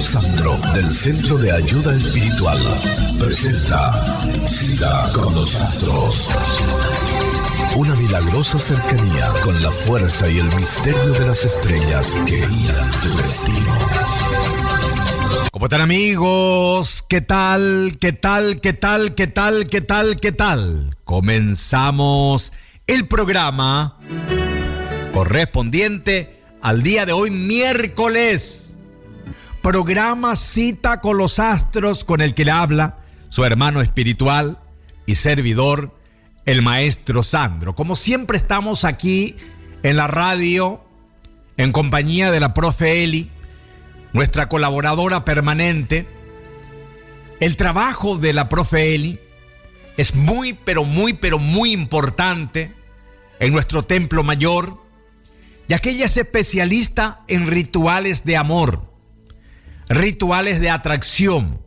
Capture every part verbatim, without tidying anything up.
Sandro del Centro de Ayuda Espiritual presenta Cita con los Astros. Una milagrosa cercanía con la fuerza y el misterio de las estrellas que guían tu destino. ¿Cómo están, amigos? ¿Qué tal? ¿Qué tal? ¿Qué tal? ¿Qué tal? ¿Qué tal? ¿Qué tal? Comenzamos el programa correspondiente al día de hoy, miércoles. Programa Cita con los Astros, con el que le habla su hermano espiritual y servidor, el maestro Sandro. Como siempre, estamos aquí en la radio en compañía de la profe Eli, nuestra colaboradora permanente. El trabajo de la profe Eli es muy, pero muy, pero muy importante en nuestro templo mayor, ya que ella es especialista en rituales de amor, rituales de atracción,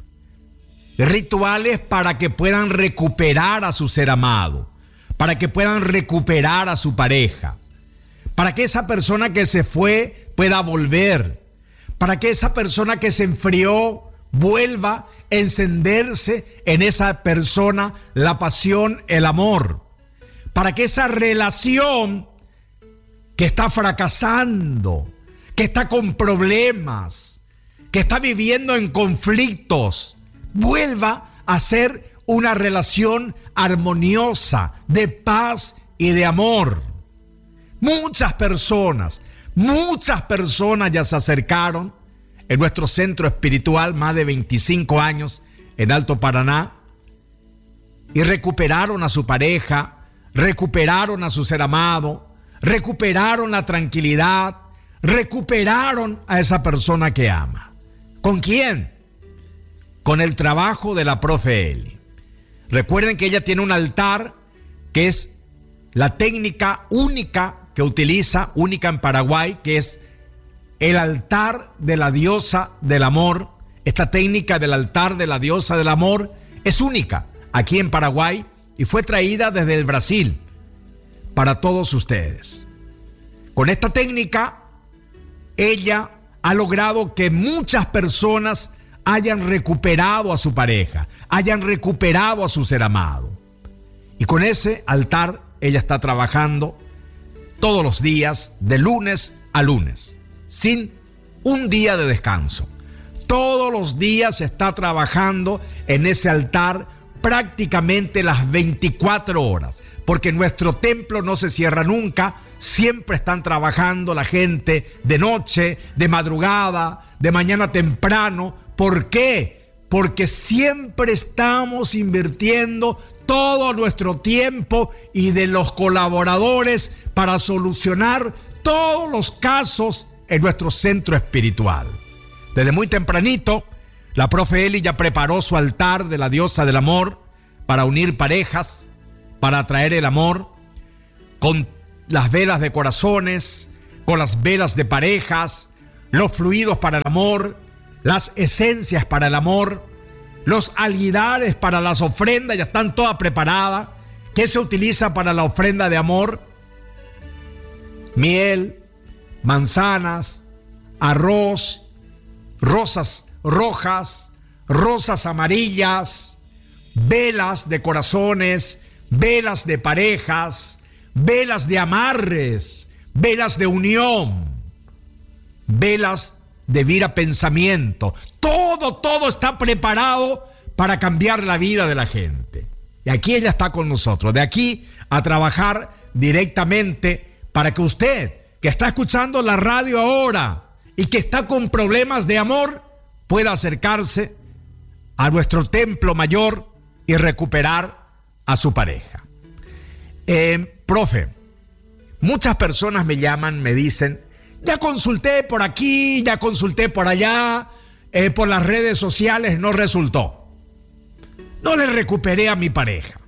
rituales para que puedan recuperar a su ser amado, para que puedan recuperar a su pareja, para que esa persona que se fue pueda volver, para que esa persona que se enfrió vuelva a encenderse en esa persona la pasión, el amor, para que esa relación que está fracasando, que está con problemas, que está viviendo en conflictos, vuelva a ser una relación armoniosa, de paz y de amor. Muchas personas, muchas personas ya se acercaron en nuestro centro espiritual, más de veinticinco años en Alto Paraná, y recuperaron a su pareja, recuperaron a su ser amado, recuperaron la tranquilidad, recuperaron a esa persona que ama. ¿Con quién? Con el trabajo de la profe Eli. Recuerden que ella tiene un altar que es la técnica única que utiliza, única en Paraguay, que es el altar de la diosa del amor. Esta técnica del altar de la diosa del amor es única aquí en Paraguay y fue traída desde el Brasil para todos ustedes. Con esta técnica, ella ha logrado que muchas personas hayan recuperado a su pareja, hayan recuperado a su ser amado. Y con ese altar, ella está trabajando todos los días, de lunes a lunes, sin un día de descanso. Todos los días está trabajando en ese altar prácticamente las veinticuatro horas, porque nuestro templo no se cierra nunca, siempre están trabajando la gente de noche, de madrugada, de mañana temprano. ¿Por qué? Porque siempre estamos invirtiendo todo nuestro tiempo y de los colaboradores para solucionar todos los casos en nuestro centro espiritual. Desde muy tempranito, la profe Eli ya preparó su altar de la diosa del amor para unir parejas, para atraer el amor, con las velas de corazones, con las velas de parejas, los fluidos para el amor, las esencias para el amor, los alguidares para las ofrendas, ya están todas preparadas. ¿Qué se utiliza para la ofrenda de amor? Miel, manzanas, arroz, rosas rojas, rosas amarillas, velas de corazones, velas de parejas, velas de amarres, velas de unión, velas de vida pensamiento. Todo, todo está preparado para cambiar la vida de la gente. Y aquí ella está con nosotros, de aquí a trabajar directamente para que usted, que está escuchando la radio ahora y que está con problemas de amor, pueda acercarse a nuestro templo mayor y recuperar a su pareja. Eh, profe, muchas personas me llaman, me dicen, ya consulté por aquí, ya consulté por allá, eh, por las redes sociales, no resultó. No le recuperé a mi pareja.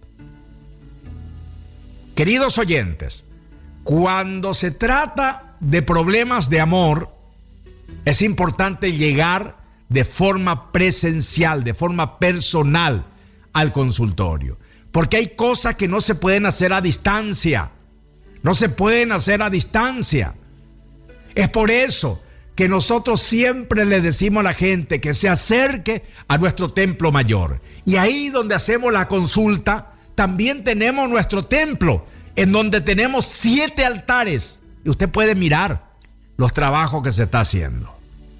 Queridos oyentes, cuando se trata de problemas de amor, es importante llegar de forma presencial, de forma personal al consultorio, porque hay cosas que no se pueden hacer a distancia, no se pueden hacer a distancia. Es por eso que nosotros siempre le decimos a la gente que se acerque a nuestro templo mayor. Y ahí donde hacemos la consulta, también tenemos nuestro templo, en donde tenemos siete altares. Y usted puede mirar los trabajos que se está haciendo.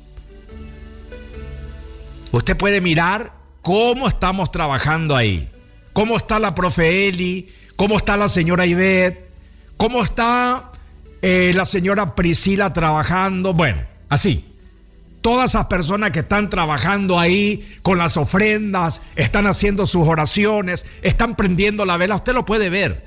Usted puede mirar cómo estamos trabajando ahí. Cómo está la profe Eli, cómo está la señora Ivette, cómo está eh, la señora Priscila trabajando. Bueno, así. Todas esas personas que están trabajando ahí con las ofrendas, están haciendo sus oraciones, están prendiendo la vela, usted lo puede ver.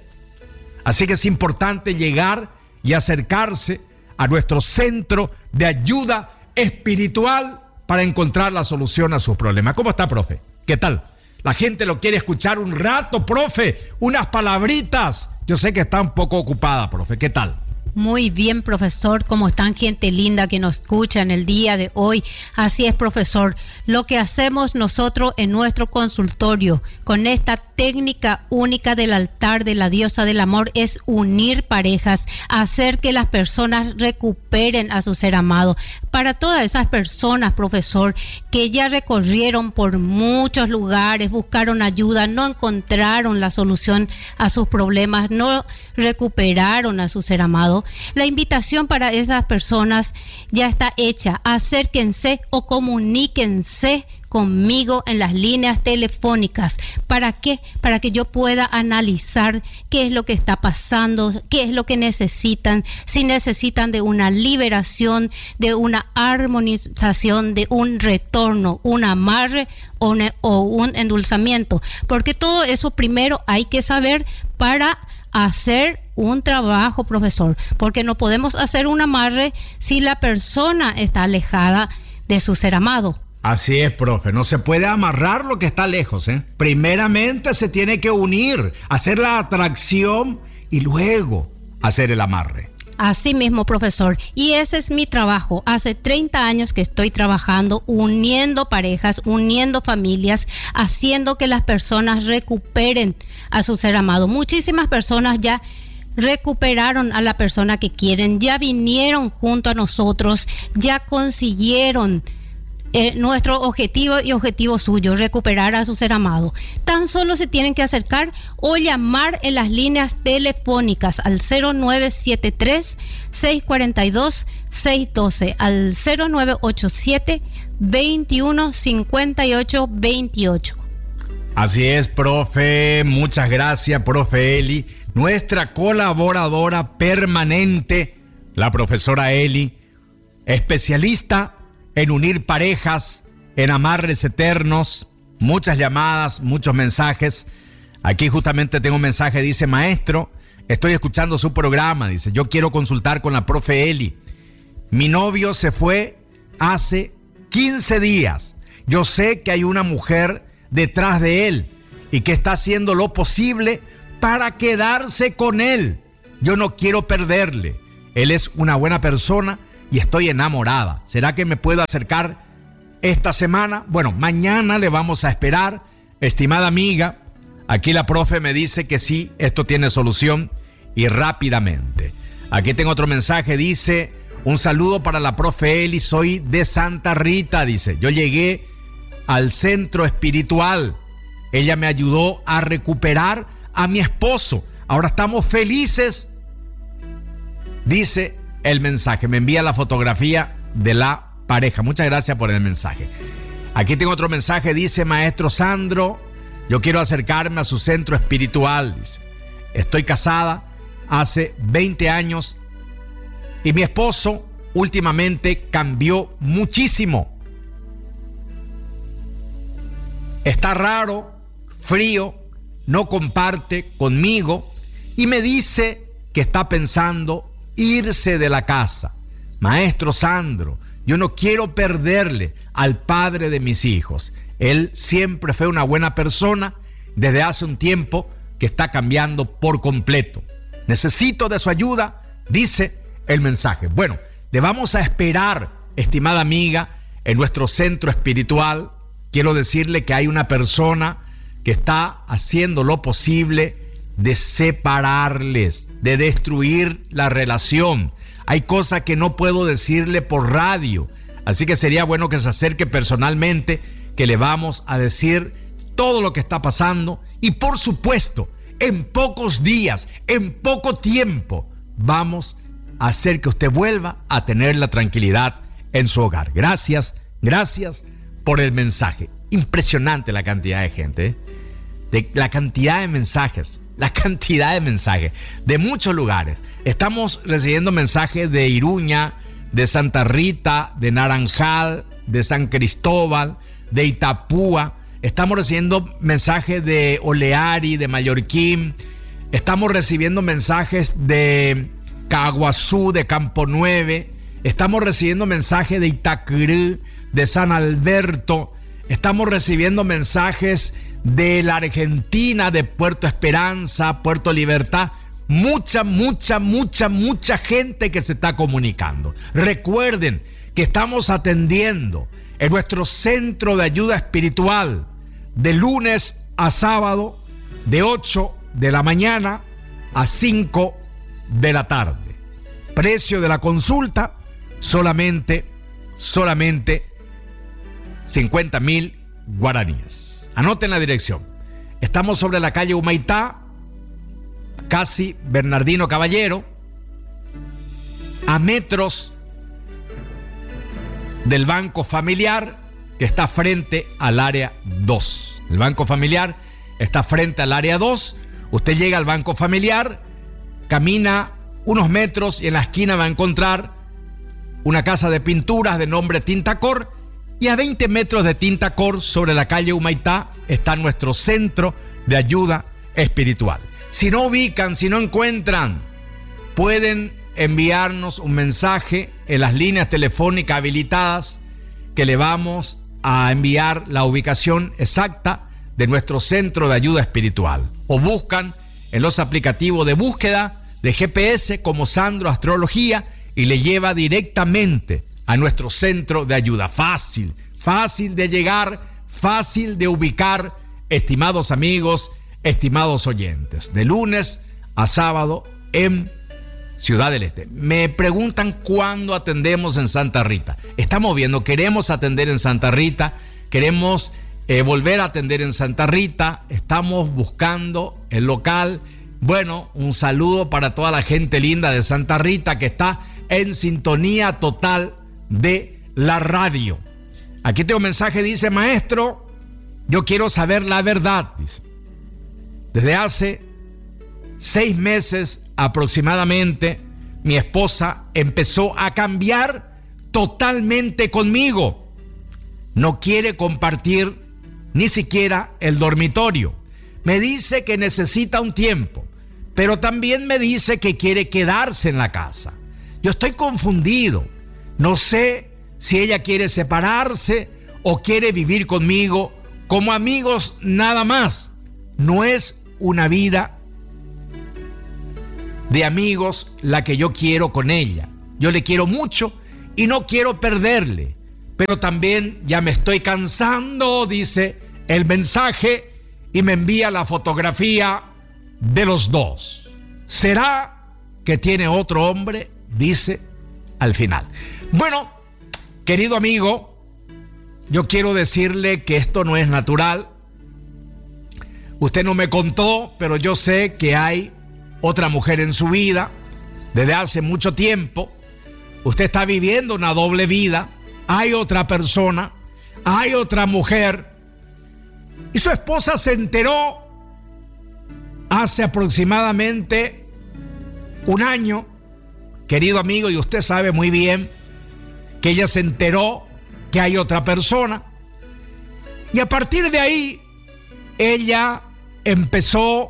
Así que es importante llegar y acercarse a nuestro centro de ayuda espiritual para encontrar la solución a sus problemas. ¿Cómo está, profe? ¿Qué tal? La gente lo quiere escuchar un rato, profe, unas palabritas. Yo sé que está un poco ocupada, profe. ¿Qué tal? Muy bien, profesor. ¿Cómo están, gente linda que nos escucha en el día de hoy? Así es, profesor. Lo que hacemos nosotros en nuestro consultorio con esta técnica única del altar de la diosa del amor es unir parejas, hacer que las personas recuperen a su ser amado. Para todas esas personas, profesor, que ya recorrieron por muchos lugares, buscaron ayuda, no encontraron la solución a sus problemas, no recuperaron a su ser amado, la invitación para esas personas ya está hecha. Acérquense o comuníquense conmigo en las líneas telefónicas. ¿Para qué? Para que yo pueda analizar qué es lo que está pasando, qué es lo que necesitan, si necesitan de una liberación, de una armonización, de un retorno, un amarre o un, o un endulzamiento. Porque todo eso primero hay que saber para hacer un trabajo, profesor, porque no podemos hacer un amarre si la persona está alejada de su ser amado. Así es, profe, no se puede amarrar lo que está lejos, ¿eh? Primeramente se tiene que unir, hacer la atracción y luego hacer el amarre. Así mismo, profesor, y ese es mi trabajo. Hace treinta años que estoy trabajando, uniendo parejas, uniendo familias, haciendo que las personas recuperen a su ser amado. Muchísimas personas ya recuperaron a la persona que quieren, ya vinieron junto a nosotros, ya consiguieron Eh, nuestro objetivo y objetivo suyo, recuperar a su ser amado. Tan solo se tienen que acercar o llamar en las líneas telefónicas al cero nueve siete tres, seis cuatro dos, seis uno dos, al cero nueve ocho siete, veintiuno cincuenta y ocho veintiocho. Así es, profe, muchas gracias, profe Eli, nuestra colaboradora permanente, la profesora Eli, especialista en unir parejas, en amarres eternos, muchas llamadas, muchos mensajes. Aquí justamente tengo un mensaje, dice: maestro, estoy escuchando su programa, dice, yo quiero consultar con la profe Eli. Mi novio se fue hace quince días. Yo sé que hay una mujer detrás de él y que está haciendo lo posible para quedarse con él. Yo no quiero perderle. Él es una buena persona y estoy enamorada. ¿Será que me puedo acercar esta semana? Bueno, mañana le vamos a esperar. Estimada amiga, aquí la profe me dice que sí, esto tiene solución y rápidamente. Aquí tengo otro mensaje, dice: un saludo para la profe Eli, soy de Santa Rita, dice. Yo llegué al centro espiritual. Ella me ayudó a recuperar a mi esposo. Ahora estamos felices, dice el mensaje. Me envía la fotografía de la pareja. Muchas gracias por el mensaje. Aquí tengo otro mensaje, dice: maestro Sandro, yo quiero acercarme a su centro espiritual, dice. Estoy casada hace veinte años y mi esposo últimamente cambió muchísimo. Está raro, frío, no comparte conmigo y me dice que está pensando irse de la casa. Maestro Sandro, yo no quiero perderle al padre de mis hijos. Él siempre fue una buena persona, desde hace un tiempo que está cambiando por completo. Necesito de su ayuda, dice el mensaje. Bueno, le vamos a esperar, estimada amiga, en nuestro centro espiritual. Quiero decirle que hay una persona que está haciendo lo posible de separarles, de destruir la relación. Hay cosas que no puedo decirle por radio. Así que sería bueno que se acerque personalmente, que le vamos a decir todo lo que está pasando. Y por supuesto, en pocos días, en poco tiempo, vamos a hacer que usted vuelva a tener la tranquilidad en su hogar. Gracias, gracias por el mensaje. Impresionante la cantidad de gente, ¿eh? De la cantidad de mensajes, la cantidad de mensajes de muchos lugares. Estamos recibiendo mensajes de Iruña, de Santa Rita, de Naranjal, de San Cristóbal, de Itapúa. Estamos recibiendo mensajes de Oleari, de Mallorquín. Estamos recibiendo mensajes de Caguazú, de Campo Nueve. Estamos recibiendo mensajes de Itacurú, de San Alberto. Estamos recibiendo mensajes de la Argentina, de Puerto Esperanza, Puerto Libertad. Mucha, mucha, mucha, mucha gente que se está comunicando. Recuerden que estamos atendiendo en nuestro centro de ayuda espiritual de lunes a sábado, de ocho de la mañana a cinco de la tarde. Precio de la consulta, solamente, solamente cincuenta mil guaraníes. Anoten la dirección. Estamos sobre la calle Humaitá, casi Bernardino Caballero, a metros del Banco Familiar, que está frente al área dos. El Banco Familiar está frente al área dos. Usted llega al Banco Familiar, camina unos metros y en la esquina va a encontrar una casa de pinturas de nombre Tintacor. Y a veinte metros de Tintacor, sobre la calle Humaitá, está nuestro centro de ayuda espiritual. Si no ubican, si no encuentran, pueden enviarnos un mensaje en las líneas telefónicas habilitadas, que le vamos a enviar la ubicación exacta de nuestro centro de ayuda espiritual. O buscan en los aplicativos de búsqueda de G P S como Sandro Astrología y le lleva directamente a nuestro centro de ayuda. Fácil, fácil de llegar, fácil de ubicar, estimados amigos, estimados oyentes. De lunes a sábado en Ciudad del Este. Me preguntan cuándo atendemos en Santa Rita. Estamos viendo, queremos atender en Santa Rita, queremos eh, volver a atender en Santa Rita, estamos buscando el local. Bueno, un saludo para toda la gente linda de Santa Rita que está en sintonía total de la radio. Aquí tengo un mensaje, dice: maestro, yo quiero saber la verdad, dice. Desde hace seis meses aproximadamente, mi esposa empezó a cambiar totalmente conmigo. No quiere compartir ni siquiera el dormitorio. Me dice que necesita un tiempo, pero también me dice que quiere quedarse en la casa. Yo estoy confundido. No sé si ella quiere separarse o quiere vivir conmigo como amigos nada más. No es una vida de amigos la que yo quiero con ella. Yo le quiero mucho y no quiero perderle. Pero también ya me estoy cansando, dice el mensaje, y me envía la fotografía de los dos. ¿Será que tiene otro hombre? Dice al final. Bueno, querido amigo, yo quiero decirle que esto no es natural. Usted no me contó, pero yo sé que hay otra mujer en su vida desde hace mucho tiempo. Usted está viviendo una doble vida. Hay otra persona, hay otra mujer. Y su esposa se enteró hace aproximadamente un año, querido amigo, y usted sabe muy bien que ella se enteró que hay otra persona. Y a partir de ahí, ella empezó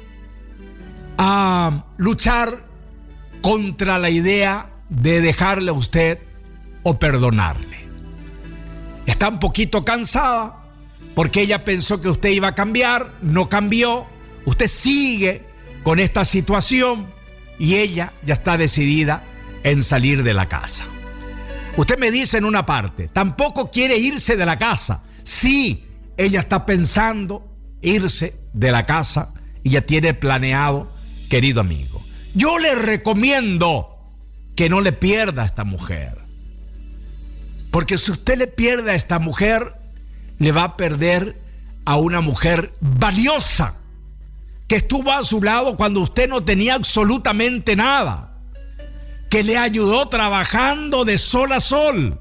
a luchar contra la idea de dejarle a usted o perdonarle. Está un poquito cansada porque ella pensó que usted iba a cambiar, no cambió. Usted sigue con esta situación y ella ya está decidida en salir de la casa. Usted me dice en una parte, tampoco quiere irse de la casa. Sí, ella está pensando irse de la casa y ya tiene planeado, querido amigo. Yo le recomiendo que no le pierda a esta mujer. Porque si usted le pierde a esta mujer, le va a perder a una mujer valiosa, que estuvo a su lado cuando usted no tenía absolutamente nada, que le ayudó trabajando de sol a sol.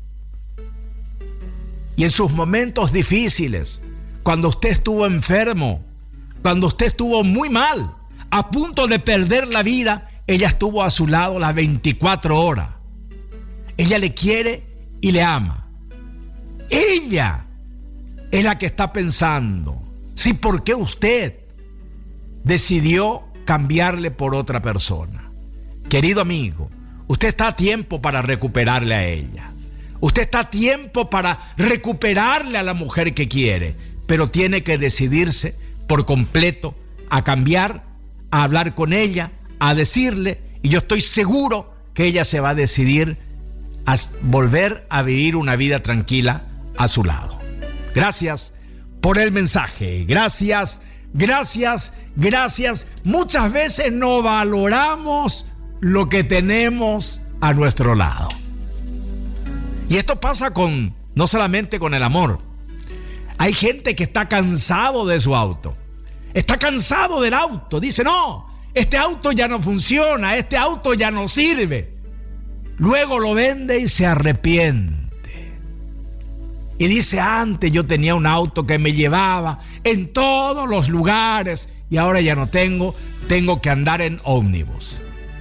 Y en sus momentos difíciles, cuando usted estuvo enfermo, cuando usted estuvo muy mal, a punto de perder la vida, ella estuvo a su lado las veinticuatro horas. Ella le quiere y le ama. Ella es la que está pensando, sí, ¿por qué usted decidió cambiarle por otra persona? Querido amigo, usted está a tiempo para recuperarle a ella. Usted está a tiempo para recuperarle a la mujer que quiere, pero tiene que decidirse por completo a cambiar, a hablar con ella, a decirle, y yo estoy seguro que ella se va a decidir a volver a vivir una vida tranquila a su lado. Gracias por el mensaje, gracias, gracias, gracias. Muchas veces no valoramos lo que tenemos a nuestro lado. Y esto pasa con, no solamente con el amor. Hay gente que está cansado de su auto. Está cansado del auto. Dice, no, este auto ya no funciona, este auto ya no sirve. Luego lo vende y se arrepiente. Y dice, antes yo tenía un auto que me llevaba en todos los lugares y ahora ya no tengo, tengo que andar en ómnibus.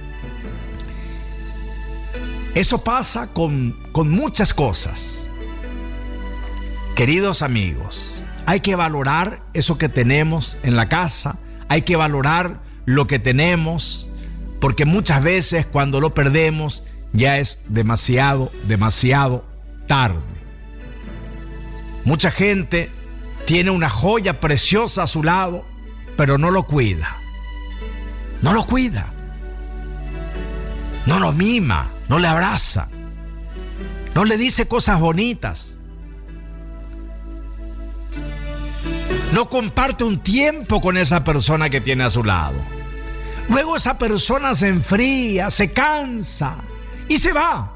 Eso pasa con, con muchas cosas. Queridos amigos, hay que valorar eso que tenemos en la casa, hay que valorar lo que tenemos, porque muchas veces cuando lo perdemos ya es demasiado, demasiado tarde. Mucha gente tiene una joya preciosa a su lado, pero no lo cuida. No lo cuida. No lo mima, no le abraza, no le dice cosas bonitas. No comparte un tiempo con esa persona que tiene a su lado. Luego esa persona se enfría, se cansa y se va.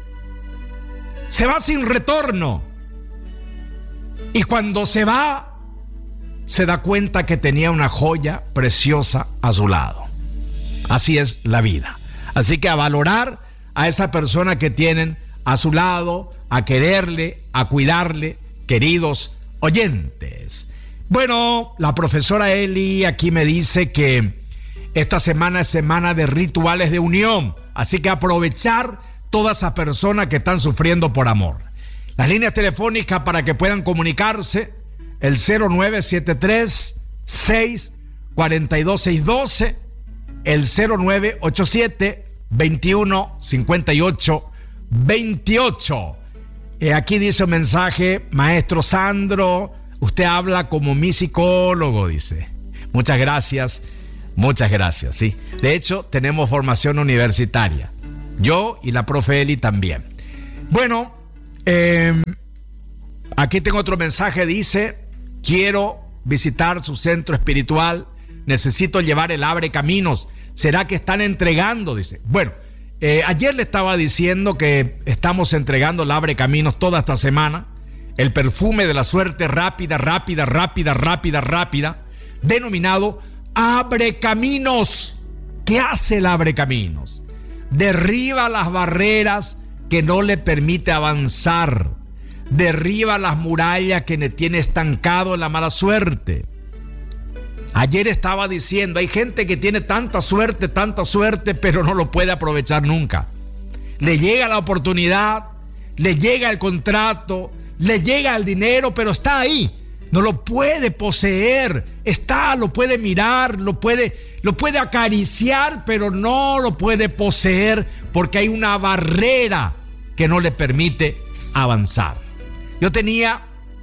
Se va sin retorno. Y cuando se va, se da cuenta que tenía una joya preciosa a su lado. Así es la vida. Así que a valorar a esa persona que tienen a su lado, a quererle, a cuidarle, queridos oyentes. Bueno, la profesora Eli aquí me dice que esta semana es semana de rituales de unión, así que aprovechar todas esas personas que están sufriendo por amor. Las líneas telefónicas para que puedan comunicarse, el cero nueve siete tres, seis cuatro dos, seis uno dos, el cero nueve ocho siete, veintiuno, cincuenta y ocho, veintiocho. Eh, aquí dice un mensaje, maestro Sandro, usted habla como mi psicólogo, dice. Muchas gracias, muchas gracias, sí. De hecho, tenemos formación universitaria. Yo y la profe Eli también. Bueno, eh, aquí tengo otro mensaje, dice, quiero visitar su centro espiritual, necesito llevar el Abre Caminos. ¿Será que están entregando? Dice. Bueno, eh, ayer le estaba diciendo que estamos entregando el Abre Caminos toda esta semana. El perfume de la suerte rápida, rápida, rápida, rápida, rápida, denominado Abre Caminos. ¿Qué hace el Abre Caminos? Derriba las barreras que no le permite avanzar. Derriba las murallas que le tiene estancado en la mala suerte. Ayer estaba diciendo, hay gente que tiene tanta suerte, tanta suerte, pero no lo puede aprovechar nunca. Le llega la oportunidad, le llega el contrato, le llega el dinero, pero está ahí. No lo puede poseer, está, lo puede mirar, lo puede, lo puede acariciar, pero no lo puede poseer porque hay una barrera que no le permite avanzar. Yo tenía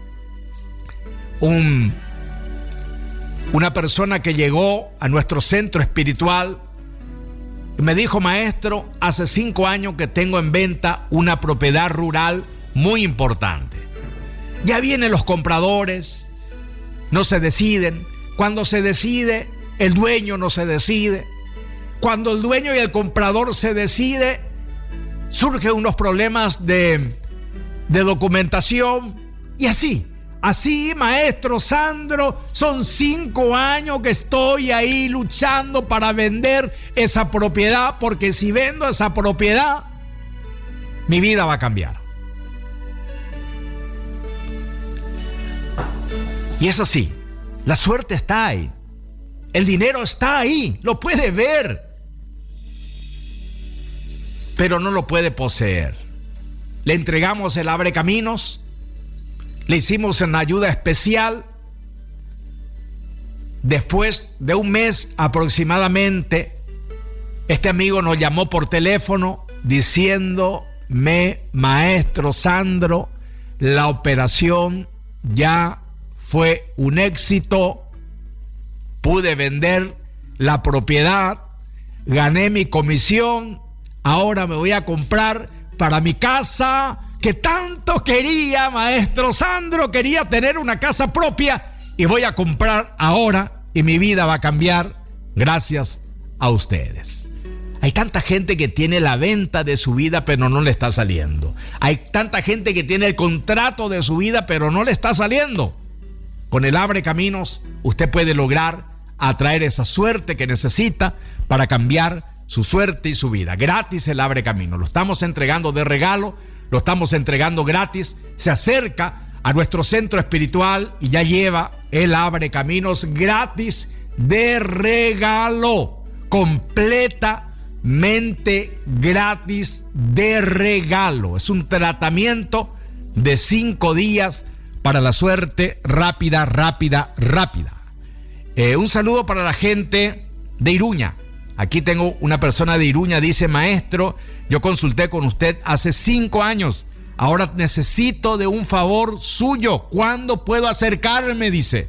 un... una persona que llegó a nuestro centro espiritual y me dijo, maestro, hace cinco años que tengo en venta una propiedad rural muy importante. Ya vienen los compradores, no se deciden. Cuando se decide, el dueño no se decide. Cuando el dueño y el comprador se decide, surgen unos problemas de, de documentación y así. Así, maestro Sandro, son cinco años que estoy ahí luchando para vender esa propiedad, porque si vendo esa propiedad, mi vida va a cambiar. Y es así, la suerte está ahí, el dinero está ahí, lo puede ver, pero no lo puede poseer. Le entregamos el abre caminos. Le hicimos una ayuda especial. Después de un mes aproximadamente, este amigo nos llamó por teléfono diciéndome: maestro Sandro, la operación ya fue un éxito. Pude vender la propiedad, gané mi comisión, ahora me voy a comprar para mi casa que tanto quería, maestro Sandro, quería tener una casa propia y voy a comprar ahora y mi vida va a cambiar gracias a ustedes. Hay tanta gente que tiene la venta de su vida pero no le está saliendo. Hay tanta gente que tiene el contrato de su vida pero no le está saliendo. Con el Abre Caminos usted puede lograr atraer esa suerte que necesita para cambiar su suerte y su vida. Gratis el Abre Caminos. Lo estamos entregando de regalo. Lo estamos entregando gratis. Se acerca a nuestro centro espiritual y ya lleva el Abre Caminos gratis de regalo. Completamente gratis de regalo. Es un tratamiento de cinco días para la suerte rápida, rápida, rápida. Eh, un saludo para la gente de Iruña. Aquí tengo una persona de Iruña, dice: maestro, yo consulté con usted hace cinco años. Ahora necesito de un favor suyo. ¿Cuándo puedo acercarme? Dice.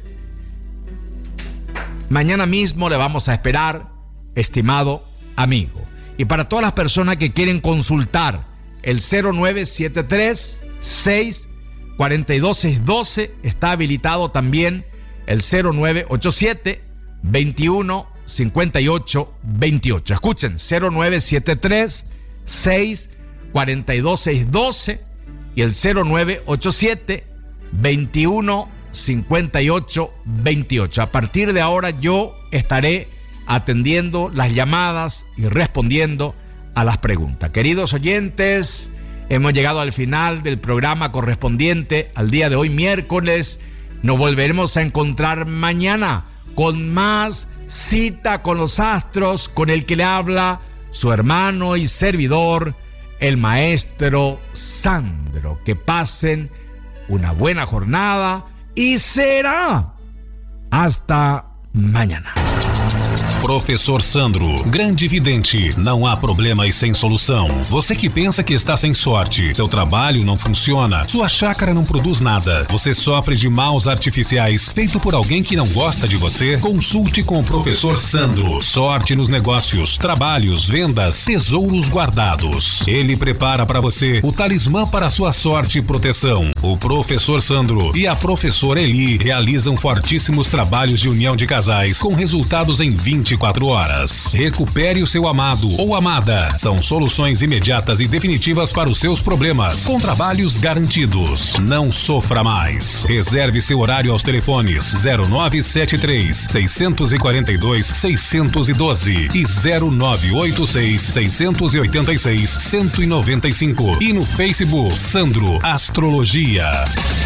Mañana mismo le vamos a esperar, estimado amigo. Y para todas las personas que quieren consultar, el cero nueve siete tres, seis cuatro dos, seis uno dos está habilitado también el cero nueve ocho siete, veintiuno, cincuenta y ocho, veintiocho. Escuchen, cero nueve siete tres, seis cuatro dos, seis uno dos y el cero nueve ocho siete, veintiuno, cincuenta y ocho, veintiocho. A partir de ahora yo estaré atendiendo las llamadas y respondiendo a las preguntas. Queridos oyentes, hemos llegado al final del programa correspondiente al día de hoy, miércoles. Nos volveremos a encontrar mañana con más Cita con los Astros, con el que le habla su hermano y servidor, el maestro Sandro. Que pasen una buena jornada y será hasta mañana. Professor Sandro, grande vidente, não há problemas sem solução. Você que pensa que está sem sorte, seu trabalho não funciona, sua chácara não produz nada, você sofre de maus artificiais feito por alguém que não gosta de você, consulte com o Professor Sandro. Sorte nos negócios, trabalhos, vendas, tesouros guardados. Ele prepara para você o talismã para a sua sorte e proteção. O Professor Sandro e a Professora Eli realizam fortíssimos trabalhos de união de casais com resultados em vinte e quatro horas. Recupere o seu amado ou amada. São soluções imediatas e definitivas para os seus problemas, com trabalhos garantidos. Não sofra mais. Reserve seu horário aos telefones zero nove sete três, seis quatro dois, seis um dois e zero nove oito seis, seis oito seis, um nove cinco e no Facebook Sandro Astrologia.